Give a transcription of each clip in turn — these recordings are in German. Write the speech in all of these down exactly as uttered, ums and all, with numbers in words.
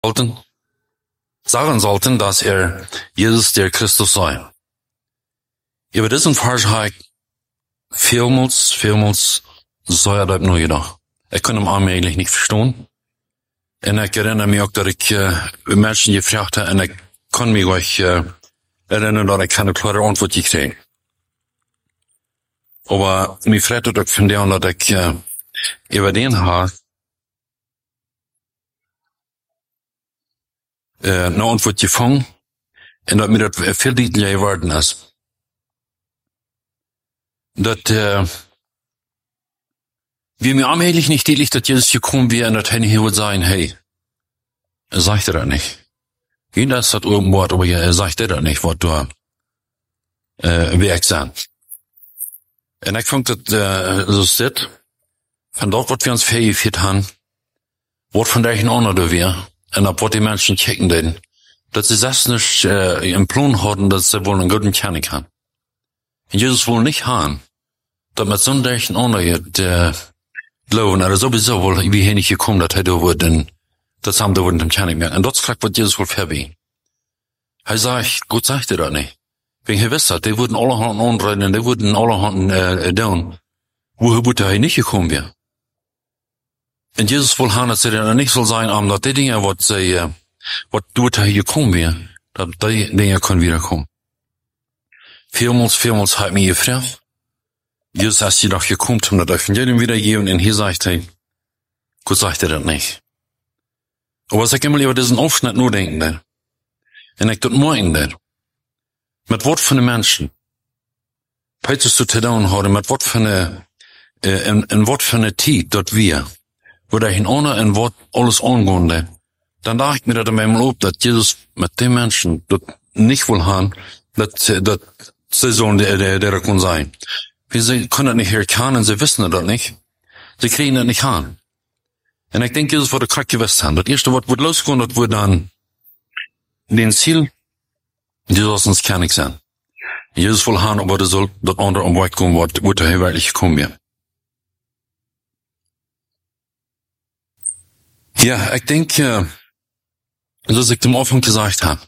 sollten, sagen sollten, dass er Jesus der Christus sei. Über diesen Vers habe ich vielmals, vielmals so ja dat nooit gedacht. Ik kon hem aanmerkelijk niet verstaan. En ik herinner me ook dat ik uh, mensen gevraagd heb en ik kon me ook uh, herinneren dat ik geen klare antwoord gekregen. Maar me vreet het ook van de dat ik uh, über den had uh, een antwoord gevangen en dat me dat veel duidelijker geworden is. Dat uh, wie mir allmählich nicht deutlich, dass Jesus gekommen wäre und dass er nicht würde sagen, hey, er sagte das nicht. Jeder ist das irgendwo, aber er sagte das nicht, was du äh, werk sein. Und ich fand das äh, so sit, von dort, was wir uns vergeführt haben, was von der anderen da wäre, und ab was die Menschen checken denn, dass sie das nicht äh, im Plan hatten, dass sie wohl einen guten Kern kann. Und Jesus wohl nicht haben, dass mit so einem anderen, der glauben, also sowieso wohl, wie hier nicht gekommen, dass er da wird, denn das haben da wurden dem Kern mehr. Und dort fragt, was Jesus wohl verwehen. Er sagt, Gott sagt er das nicht. Wegen er wisst, die wurden alle Handen anrennen, die wurden alle Handen äh, down. Woher wird er nicht gekommen wäre? Und Jesus wohl haben, dass er dann nicht soll sein, aber dass die Dinge, was sie, äh, was dort er gekommen wäre, dass die Dinge können wiederkommen. Vielmals, vielmals hat mir gefragt, Jesus ist jedoch gekommen, um das Evangelium wiedergeben, und hier sagt er, Gott sagt er das nicht. Aber was ich immer über diesen Aufschnitt nur denke, und ich dort morgen, mit Wort von den Menschen, Petrus zu tun haben, mit Wort von der, äh, in, in Wort von der Zeit, dort wir, wo der hin ohne ein Wort alles angehende, dann dachte ich mir, dass er mir Lob, dass Jesus mit den Menschen dort nicht wohl haben, dass, dass sie so der, der, der kann sein. Sie können das nicht erkennen, sie wissen das nicht. Sie kriegen das nicht an. Und ich denke, Jesus wird gerade gewusst haben. Das erste Wort wird losgehen, das wird dann den Ziel, Jesus uns kann nicht sein. Jesus will haben, aber das soll das andere am Weg kommen, wo der Herr wirklich kommen wird. Ja, ich denke, so wie ich am Anfang gesagt habe,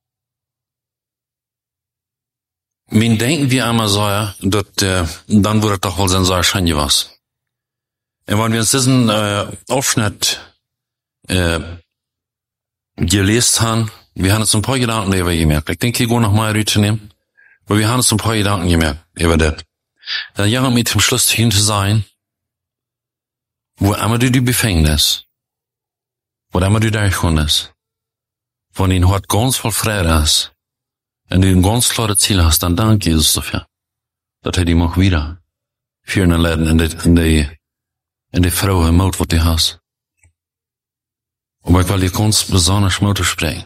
mein Denken wie einmal so, ja, dass, äh, dann würde doch wohl sein, so wahrscheinlich was. Und wenn wir uns diesen, äh, Aufschnitt, äh, gelesen haben, wir haben uns ein paar Gedanken darüber gemerkt. Ich denke, ich gehe noch mal rüberzunehmen, aber wir haben uns ein paar Gedanken gemerkt über das. Dann ja, mit dem Schluss hin zu sein, wo einmal du die Befängnis, wo einmal du durchgekommen ist, wo ihn hat ganz voll Freude ist, und du ein ganz klares Ziel hast, dann danke Jesus dafür, dass er die auch wieder führen und leiden in die, in die, in die Frau Mut, was du hast. Aber ich will dir ganz besonders Mut sprechen.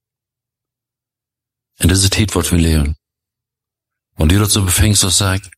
In dieser Zeit, was wir leben. Und du dazu befängst, dass sagt,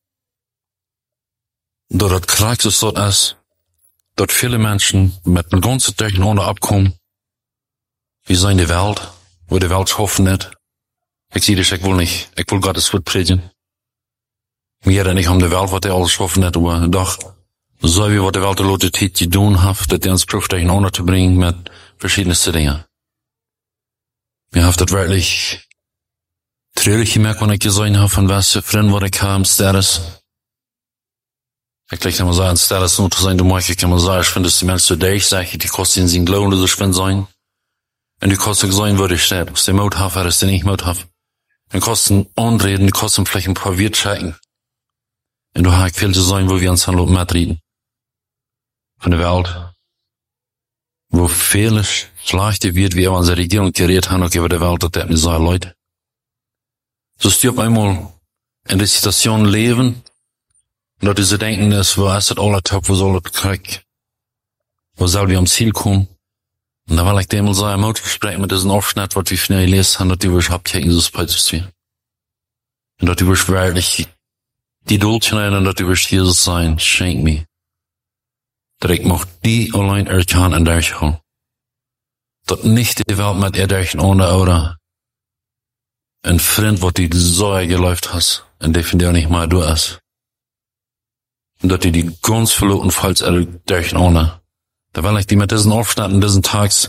dass das Krankes dort ist, dass viele Menschen mit einem ganzen Durcheinander abkommen, wie so in der Welt, wo die Welt hoffen nicht. Ich sehe das, ich will nicht, ich will Gottes Wort predigen. Mir denn nicht um die Welt, was er alles schaffen hat, aber doch, so wie was die Welt der Leute Zeit getan hat, dass er uns prüft, durcheinander zu bringen mit verschiedensten Dingen. Mir hat das wirklich traurig gemerkt, wenn ich gesehen habe, von was für Freunde, wo ich kam, Status. Ich gleich immer sagen, Status nur zu sein, du magst, ich kann mal sagen, ich finde, dass die Menschen zu dich, sag ich, die kosten sie Glauben, dass ich sein. Und die kosten sein, wo ich stehe, ob sie Mut haben, oder sie nicht Mut haben. Die kosten anreden, die kosten vielleicht ein paar Wirtschaften. Und du hast viel zu sein, wo wir uns dann mitreden. Von der Welt. Wo vieles schlechter wird, wie unsere Regierung geredet haben, auch über die Welt, dass das nicht so Leute. So stirbt einmal in der Situation leben, und dass diese denken, dass, wo ist das alle Tag, wo soll das krieg? Wo soll wir am Ziel kommen? Und da will ich dem mal so ein Mut sprechen mit diesem Aufschnitt, was wir schnell gelesen haben, dass die wirklich abchecken, so Petrus wir. Und dass die wirklich wirklich die Duld hinein und dass die wirklich Jesus sein, schenk mir. Dass ich noch die allein erkennen und durchholen. Dass nicht die Welt mit ihr durchgehen ohne oder ein Freund, was die so geläuft hast, und der von dir nicht mal du hast. Und dass die die ganz verloren falls er durchgehen ohne. Da will ich die mit diesen Aufschnitt und diesen Tags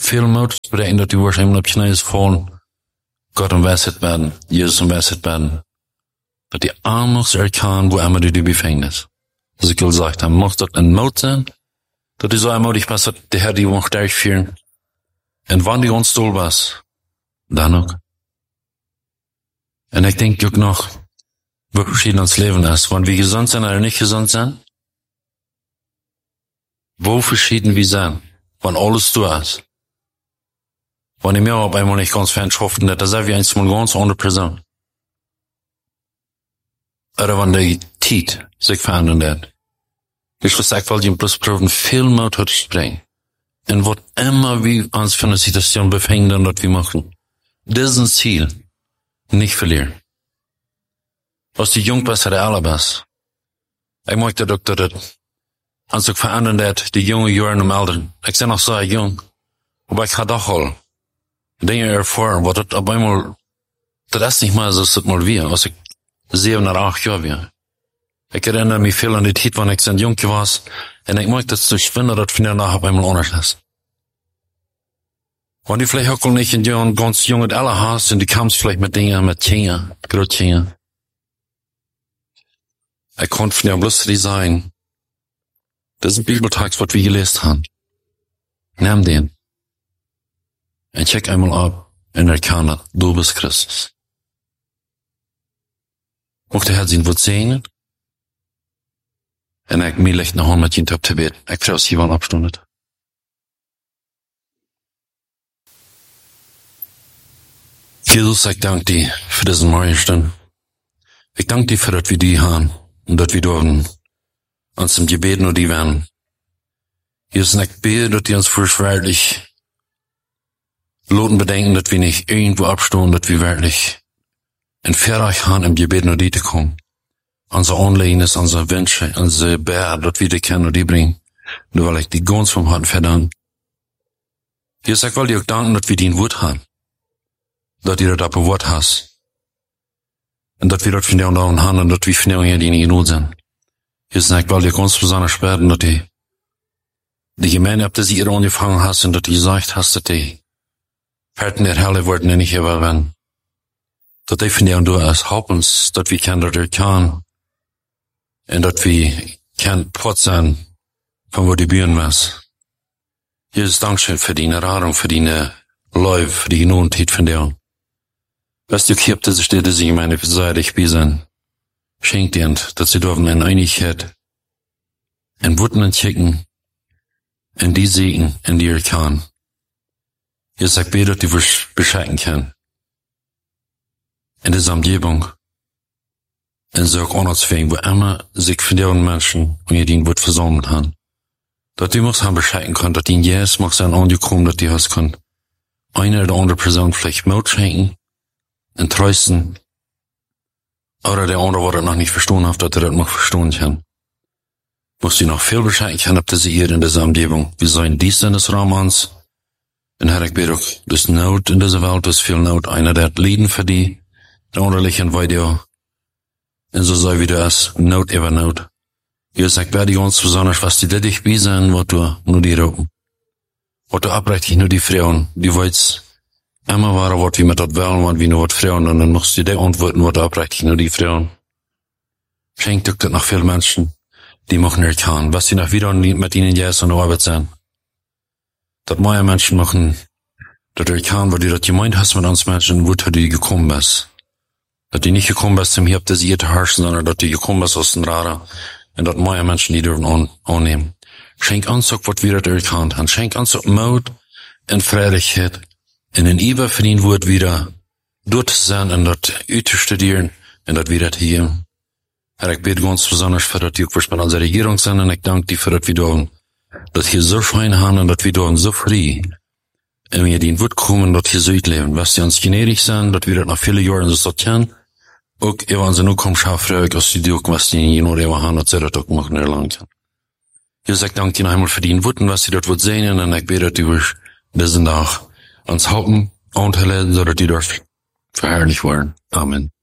veel moed betekent dat die waarschijnlijk op je neus vallen, God omwijzigd werden, Jezus omwijzigd werden, dat die anders erkan, wo immer du die bevindt is. Dus ik wil zeggen, dan mocht dat een moed zijn, dat die zo eenmalig was, dat de Heer die ons durchführen, en wanneer die ons doel was, dan ook. En ik denk ook nog, wo verschieden ons leven is, wanneer we gezond zijn en niet gezond zijn, wo verschieden we zijn, wanneer alles toe is. Wanneer mir op einmal nicht ganz verantworten, dat is wie eins mal ganz andere Person. Oder wanneer die tijd sich verändert. Ich will sagen, weil die bloß proben, viel Mut hat springen. Und was immer wir uns für eine Situation befinden, dass wir machen. Diesen Ziel nicht verlieren. Was die jung was, hat er alle was. Ich möchte doch, dass das uns sich verändert, die junge Jahre im Alter. Ich bin noch so jung. Aber ich kann doch holen. Dinge erfahren, wat het op eenmaal, dat is niet meer zoals het mal weer, als ik zeven naar acht jaar weer. Ik herinner me veel aan die tijd, wanneer ik zo'n jongje was, en ik merk dat het dus vinden dat van daarna op eenmaal anders is. Wanneer je vielleicht ook al niet een ganz jonge alle hast, en die kamst vielleicht met dingen, met dingen, groot dingen. Ik kon van jou bloß die zijn. Dat is een Bibeltext, wat we gelezen hebben. Neem den. En check einmal ab en erkenne, du bist Christus. Mocht de Heer zien wat zegenen. En ik mij ligt nog aan met je op te bed. Ik vrees je wel afstonden. Jesus, ik dank die voor deze morgenstund. Ik dank die voor dat we die gaan. En dat we durven ons im Gebet nur die werden. Jesus, ik bid dat die ons verschwaardig Loten bedenken, dat we nicht irgendwo abstoßen, dat we wirklich in Verreich haben, im Gebet nur die zu kommen. Unser Anliegen ist, unsere Wünsche, unsere Bär, dat wir die kennen und die bringen. Nur weil ich die ganz vom Herzen verdanke. Jesus, ich will dir auch danken, dass wir die in Wort haben. Dass ihr das auf ein Wort hast. Und dass wir das von dir und da haben und dass wir von dir und hier die nicht genug sind. Jesus, ich will dir ganz besonders sprechen, dass die, die Gemeinde, ab der sie ihr angefangen hast und dass du gesagt hast, dass die Herten der Hölle worden en nicht überwinden. Dat ich von dir und du als help uns, dat wir kennen, dat er kann. En dat wir kennen Platz sein, von wo die Bühnen was. Jesus, Dankeschön für deine Radung, für deine Läufe, für die Genugentheit von dir. Was du kippt, dass ich dir diese Gemeinde beseitig bin sein. Schenk dir, dass sie dürfen in Einigkeit, in Wutten und Chicken, in die Segen, in die er kann. Jesus, ich bete, dass du bescheiden kann. In dieser Umgebung. Und so auch anderswegen, wo immer sich von den Menschen und ihr den Wort versammelt haben. Dass du muss haben bescheiden können, dass die Jesus muss sein angekommen, dass die hast können. Eine oder andere Person vielleicht Mut schenken, und trösten. Oder der andere, der das noch nicht verstanden hat, dass er das noch verstehen kann. Muss du noch viel bescheiden können, ob das ihr in dieser Umgebung. Wir sollen dies in des Rahmens. En Herr, ik bid ook, dus nood in deze wereld is veel nood. Einer der lijden voor die, de andere liggen bij jou. En zo zei wie du es, nood even nood. Jesus, ik bid ons besonders, was die dit dichtbij zijn, wat du nur die roepen. Wat du abrechtig nur die Frauen, die weits immer waren, wat wie met dat willen, want wie nur wat Frauen, en dan moest je die antworten, wat abrechtig nur die Frauen. Schenkt ook dat nog veel mensen, die mogen erkennen, was die nog wieder met ihnen Jesus aan de arbeid zijn. Dat mooie Menschen machen, dat er kann, weil du das gemeint hast mit uns Menschen, wo du gekommen bist. Dat du nicht gekommen bist, um hier auf das Erde herrschen, sondern dat du gekommen bist aus dem Radar. Und dat mooie Menschen, die dürfen an, annehmen. Schenk uns auch, was wir das erkannt haben. Schenk uns auch Mut und Freudigkeit, in den Iber verdient wird wieder dort zu sein und dort zu studieren und dat wir das hier. Herr, ich bete ganz besonders für das, die auch mit unserer Regierung sind, und ich danke dir für das, wie du dat hier so fein haben und dat wir da so frei und wir den Wort kommen, dat hier so leben, was die uns gnädig sind, dat wir das nach vielen Jahren so kennen, auch über unsere Zukunft schaffen, dass die auch was die in Europa haben, dass sie das auch machen erlangen können. Ich sage danke dir einmal für den Wort, was sie dort wird sehen, und ich bete, dass die diesen Tag uns halten und helfen, so dass die dort verherrlicht werden. Amen.